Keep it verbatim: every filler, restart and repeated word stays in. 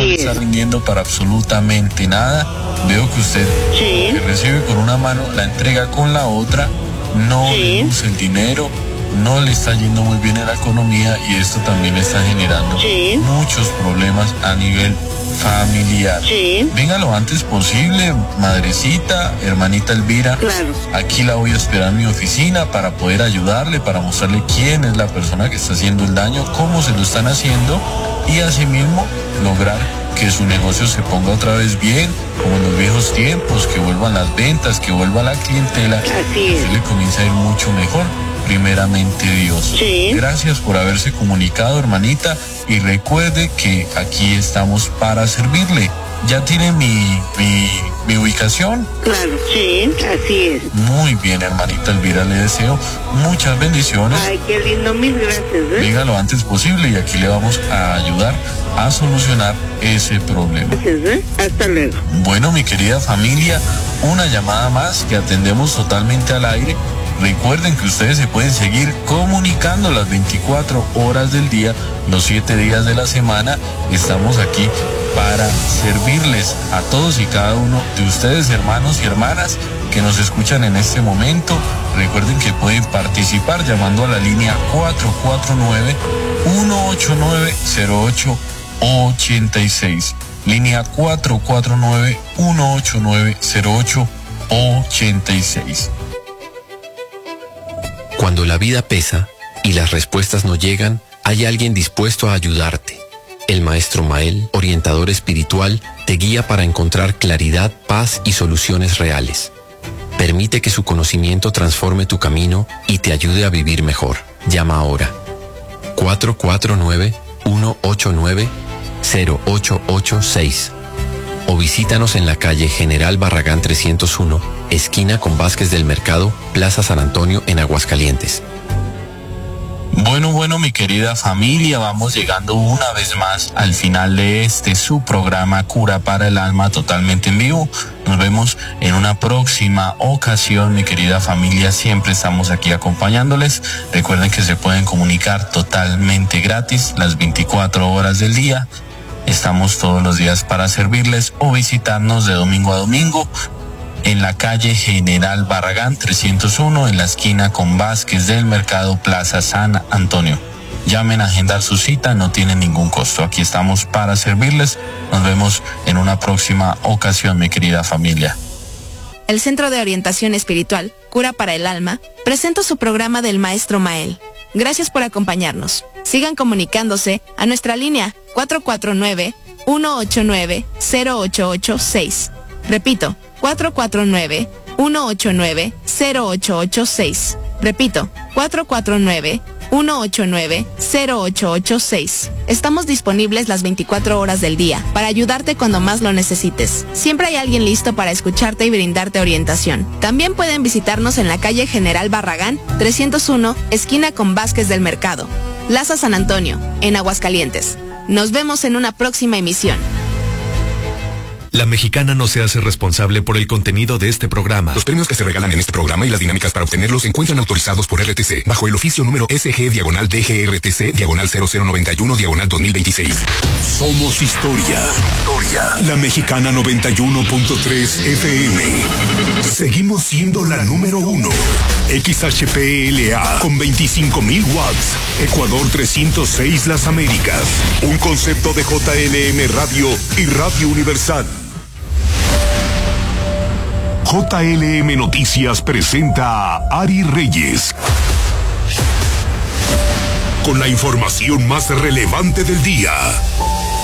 le está rindiendo para absolutamente nada. Veo que usted Sí. que recibe con una mano, la entrega con la otra, no Sí. le luce el dinero, no le está yendo muy bien en la economía y esto también le está generando Sí. muchos problemas a nivel familiar. Sí. Venga lo antes posible, madrecita, hermanita Elvira. Claro. Aquí la voy a esperar en mi oficina para poder ayudarle, para mostrarle quién es la persona que está haciendo el daño, cómo se lo están haciendo y asimismo lograr que su negocio se ponga otra vez bien, como en los viejos tiempos, que vuelvan las ventas, que vuelva la clientela, Así que es. se le comience a ir mucho mejor. Primeramente Dios. Sí. Gracias por haberse comunicado, hermanita, y recuerde que aquí estamos para servirle. ¿Ya tiene mi, mi, mi ubicación? Claro. Sí, así es. Muy bien, hermanita Elvira, le deseo muchas bendiciones. Ay, qué lindo, mil gracias, ¿eh? Venga lo antes posible y aquí le vamos a ayudar a solucionar ese problema. Gracias, ¿eh? Hasta luego. Bueno, mi querida familia, una llamada más que atendemos totalmente al aire. Recuerden que ustedes se pueden seguir comunicando las veinticuatro horas del día, los siete días de la semana. Estamos aquí para servirles a todos y cada uno de ustedes, hermanos y hermanas que nos escuchan en este momento. Recuerden que pueden participar llamando a la línea cuatro cuatro nueve, uno ocho nueve, cero ocho ocho seis. Línea cuatro cuatro nueve, uno ocho nueve, cero ocho ocho seis. Cuando la vida pesa y las respuestas no llegan, hay alguien dispuesto a ayudarte. El Maestro Mael, orientador espiritual, te guía para encontrar claridad, paz y soluciones reales. Permite que su conocimiento transforme tu camino y te ayude a vivir mejor. Llama ahora. cuatro cuatro nueve, uno ocho nueve, cero ocho ocho seis. O visítanos en la calle General Barragán trescientos uno, esquina con Vázquez del Mercado, Plaza San Antonio, en Aguascalientes. Bueno, bueno, mi querida familia, vamos llegando una vez más al final de este su programa Cura para el Alma, totalmente en vivo. Nos vemos en una próxima ocasión, mi querida familia. Siempre estamos aquí acompañándoles. Recuerden que se pueden comunicar totalmente gratis las veinticuatro horas del día. Estamos todos los días para servirles o visitarnos de domingo a domingo en la calle General Barragán trescientos uno, en la esquina con Vázquez del Mercado, Plaza San Antonio. Llamen a agendar su cita, no tienen ningún costo. Aquí estamos para servirles. Nos vemos en una próxima ocasión, mi querida familia. El Centro de Orientación Espiritual, Cura para el Alma, presenta su programa del Maestro Mael. Gracias por acompañarnos. Sigan comunicándose a nuestra línea cuatro cuatro nueve, uno ocho nueve, cero ocho ocho seis. Repito, cuatro cuatro nueve, uno ocho nueve, cero ocho ocho seis. Repito, cuatro cuatro nueve, uno ocho nueve, cero ocho ocho seis. Estamos disponibles las veinticuatro horas del día para ayudarte cuando más lo necesites. Siempre hay alguien listo para escucharte y brindarte orientación. También pueden visitarnos en la calle General Barragán trescientos uno, esquina con Vázquez del Mercado, Plaza San Antonio, en Aguascalientes. Nos vemos en una próxima emisión. La Mexicana no se hace responsable por el contenido de este programa. Los premios que se regalan en este programa y las dinámicas para obtenerlos se encuentran autorizados por R T C bajo el oficio número S G diagonal D G R T C diagonal cero cero noventa y uno diagonal dos mil veintiséis. Somos historia. Historia. La Mexicana noventa y uno punto tres F M. Seguimos siendo la número uno. X H P L A con veinticinco mil watts. Ecuador trescientos seis Las Américas. Un concepto de J L M Radio y Radio Universal. J L M Noticias presenta a Ari Reyes con la información más relevante del día.